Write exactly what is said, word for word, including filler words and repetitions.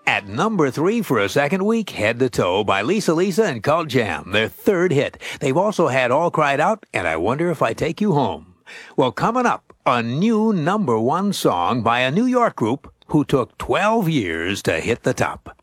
At number three for a second week, Head to Toe by Lisa Lisa and Cult Jam, their third hit. They've also had All Cried Out and I Wonder If I Take You Home. Well, coming up, a new number one song by a New York group who took twelve years to hit the top.